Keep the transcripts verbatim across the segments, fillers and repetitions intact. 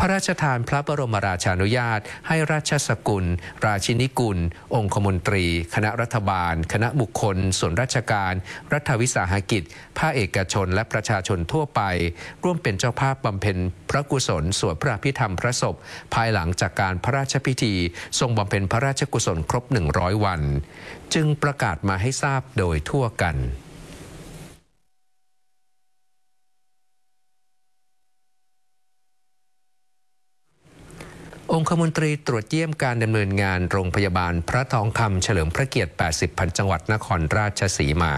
ระราชทานพระบรมราชานุญาตให้ราชสกุลราชินีกุลองคมนตรีคณะรัฐบาลคณะบุคคลส่วนราชการรัฐวิสาหกิจภาคเอกชนและประชาชนทั่วไปร่วมเป็นเจ้าภาพบำเพ็ญพระกุศลสวดพระอภิธรรมพระศพภายหลังจากการพระราชพิธีทรงบำเพ็ญพระราชกุศลครบหนึ่งร้อยวันจึงประกาศมาให้ทราบโดยทั่วกันองคมนตรีตรวจเยี่ยมการดำเนินงานโรงพยาบาลพระทองคำเฉลิมพระเกียรติ แปดสิบ พันจังหวัดนครราชสีมา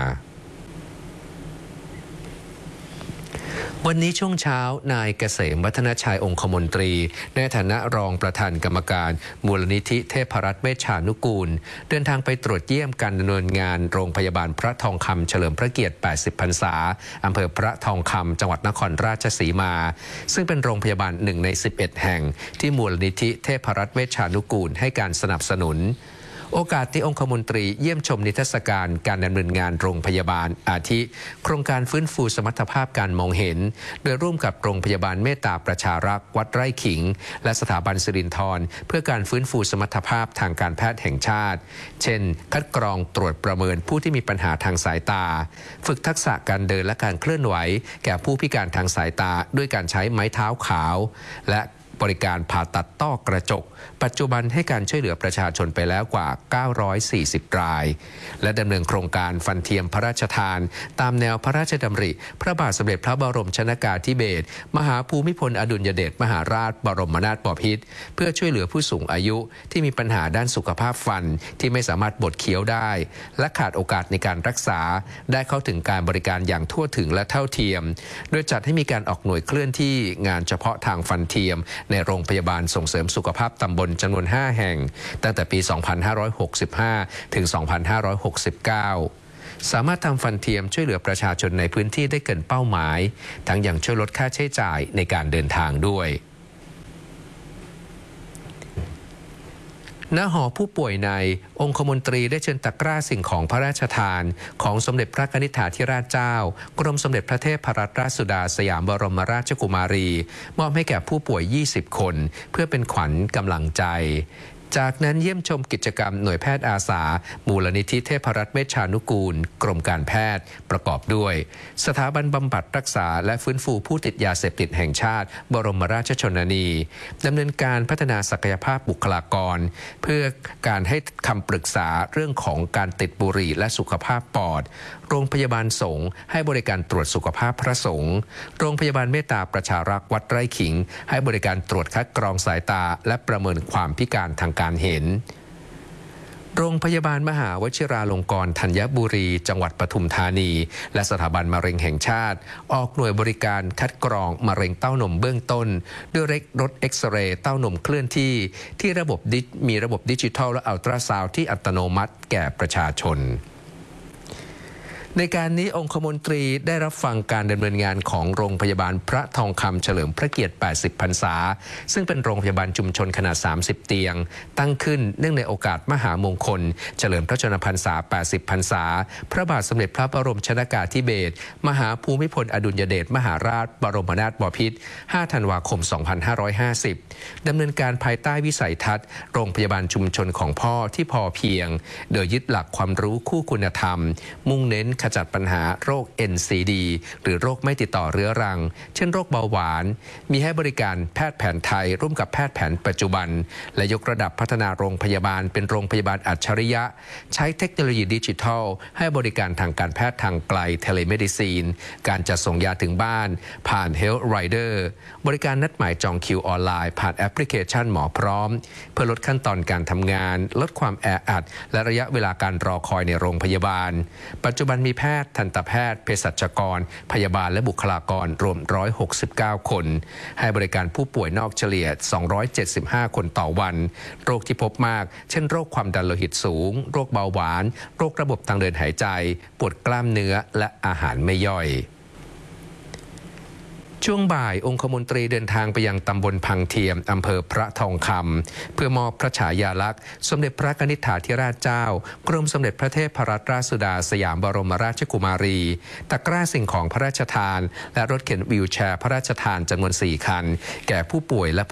วันนี้ช่วงเช้านายเกษมวัฒนชัยองคมนตรีในฐานะรองประธานกรรมการมูลนิธิเทพรัตน์เวชชานุกูลเดินทางไปตรวจเยี่ยมการดำเนินงานโรงพยาบาลพระทองคำเฉลิมพระเกียรติ แปดสิบ พรรษาอำเภอพระทองคำจังหวัดนครราชสีมาซึ่งเป็นโรงพยาบาลหนึ่งในสิบเอ็ดแห่งที่มูลนิธิเทพรัตน์เวชชานุกูลให้การสนับสนุนโอกาสที่องคมนตรีเยี่ยมชมนิทรรศการการดำเนินงานโรงพยาบาลอาทิโครงการฟื้นฟูสมรรถภาพการมองเห็นโดยร่วมกับโรงพยาบาลเมตตาประชารักษ์วัดไร่ขิงและสถาบันสิรินธรเพื่อการฟื้นฟูสมรรถภาพทางการแพทย์แห่งชาติเช่นคัดกรองตรวจประเมินผู้ที่มีปัญหาทางสายตาฝึกทักษะการเดินและการเคลื่อนไหวแก่ผู้พิการทางสายตาด้วยการใช้ไม้เท้าขาวและบริการผ่าตัดต้อกระจกปัจจุบันให้การช่วยเหลือประชาชนไปแล้วกว่าเก้าร้อยสี่สิบรายและดำเนินโครงการฟันเทียมพระราชทานตามแนวพระราชดำริพระบาทสมเด็จพระบรมชนกาธิเบศรมหาภูมิพลอดุลยเดชมหาราชบรมนาถบพิตรเพื่อช่วยเหลือผู้สูงอายุที่มีปัญหาด้านสุขภาพฟันที่ไม่สามารถบดเคี้ยวได้และขาดโอกาสในการรักษาได้เข้าถึงการบริการอย่างทั่วถึงและเท่าเทียมโดยจัดให้มีการออกหน่วยเคลื่อนที่งานเฉพาะทางฟันเทียมในโรงพยาบาลส่งเสริมสุขภาพตำบลจำนวนห้าแห่งตั้งแต่ปี สองพันห้าร้อยหกสิบห้า ถึง สองพันห้าร้อยหกสิบเก้า สามารถทำฟันเทียมช่วยเหลือประชาชนในพื้นที่ได้เกินเป้าหมายทั้งยังช่วยลดค่าใช้จ่ายในการเดินทางด้วยณ หอผู้ป่วยในองคมนตรีได้เชิญตะกร้าสิ่งของพระราชทานของสมเด็จพระนิธิธิราชเจ้ากรมสมเด็จพระเทพรัตนราชสุดาสยามบรมราชกุมารีมอบให้แก่ผู้ป่วยยี่สิบคนเพื่อเป็นขวัญกำลังใจจากนั้นเยี่ยมชมกิจกรรมหน่วยแพทย์อาสามูลนิธิเทพรัตน์เวชชานุกูลกรมการแพทย์ประกอบด้วยสถาบันบำบัดรักษาและฟื้นฟูผู้ติดยาเสพติดแห่งชาติบรมราชชนนีดำเนินการพัฒนาศักยภาพบุคลากรเพื่อการให้คำปรึกษาเรื่องของการติดบุหรี่และสุขภาพปอดโรงพยาบาลสงฆ์ให้บริการตรวจสุขภาพพระสงฆ์โรงพยาบาลเมตตาประชารักษ์วัดไร่ขิงให้บริการตรวจคัดกรองสายตาและประเมินความพิการทางการเห็นโรงพยาบาลมหาวชิราลงกรณ์ธัญบุรีจังหวัดปทุมธานีและสถาบันมะเร็งแห่งชาติออกหน่วยบริการคัดกรองมะเร็งเต้านมเบื้องต้นด้วยรถเอ็กซเรย์เต้านมเคลื่อนที่ที่ระบบมีระบบดิจิทัลและอัลตราซาวด์ที่อัตโนมัติแก่ประชาชนในการนี้องคมนตรีได้รับฟังการดำเนินงานของโรงพยาบาลพระทองคำเฉลิมพระเกียรติ แปดสิบ พรรษาซึ่งเป็นโรงพยาบาลชุมชนขนาด สามสิบ เตียงตั้งขึ้นเนื่องในโอกาสมหามงคลเฉลิมพระชนมพรรษา แปดสิบ พรรษาพระบาทสมเด็จพระบรมชนกาธิเบศรมหาภูมิพลอดุลยเดชมหาราชบรมนาถบพิตร ห้า ธันวาคม สองพันห้าร้อยห้าสิบ ดำเนินการภายใต้วิสัยทัศน์โรงพยาบาลชุมชนของพ่อที่พอเพียงโดยยึดหลักความรู้คู่คุณธรรมมุ่งเน้นขจัดปัญหาโรค เอ็น ซี ดี หรือโรคไม่ติดต่อเรื้อรังเช่นโรคเบาหวานมีให้บริการแพทย์แผนไทยร่วมกับแพทย์แผนปัจจุบันและยกระดับพัฒนาโรงพยาบาลเป็นโรงพยาบาลอัจฉริยะใช้เทคโนโลยีดิจิทัลให้บริการทางการแพทย์ทางไกลเทเลเมดิซีนการจัดส่งยาถึงบ้านผ่าน Health Rider บริการนัดหมายจองคิวออนไลน์ผ่านแอปพลิเคชันหมอพร้อมเพื่อลดขั้นตอนการทำงานลดความแออัดและระยะเวลาการรอคอยในโรงพยาบาลปัจจุบันมีแพทย์ทันตแพทย์เภสัชกรพยาบาลและบุคลากรรวมหนึ่งร้อยหกสิบเก้าคนให้บริการผู้ป่วยนอกเฉลี่ยสองร้อยเจ็ดสิบห้าคนต่อวันโรคที่พบมากเช่นโรคความดันโลหิตสูงโรคเบาหวานโรคระบบทางเดินหายใจปวดกล้ามเนื้อและอาหารไม่ย่อย ช่วงบ่ายองคมนตรีเดินทางไปยังตำบลพังเทียมอำเภอพระทองคำเพื่อมอบพระฉายาลักษณ์สมเด็จพระนิธิธิราชเจ้ากรมสมเด็จพระเทพรัตนราชสุดาสยามบรมราชกุมารีตะกร้าสิ่งของพระราชทานและรถเข็นวีลแชร์พระราชทานจำนวนสี่คันแก่ผู้ป่วยและ